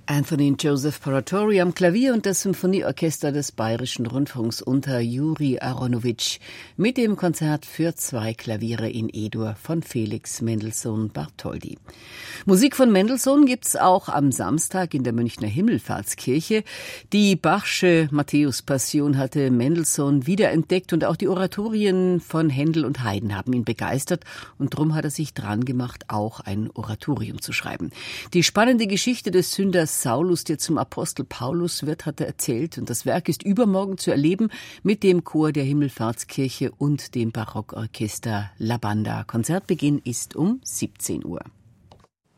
Anthony Joseph Paratori am Klavier und das Symphonieorchester des Bayerischen Rundfunks unter Juri Aronowitsch mit dem Konzert für 2 Klaviere in E-Dur von Felix Mendelssohn Bartholdy. Musik von Mendelssohn gibt's auch am Samstag in der Münchner Himmelfahrtskirche. Die Bachsche Matthäus-Passion hatte Mendelssohn wiederentdeckt und auch die Oratorien von Händel und Haydn haben ihn begeistert und drum hat er sich dran gemacht, auch ein Oratorium zu schreiben. Die spannende Geschichte des Sünders Saulus, der zum Apostel Paulus wird, hat er erzählt. Und das Werk ist übermorgen zu erleben mit dem Chor der Himmelfahrtskirche und dem Barockorchester La Banda. Konzertbeginn ist um 17 Uhr.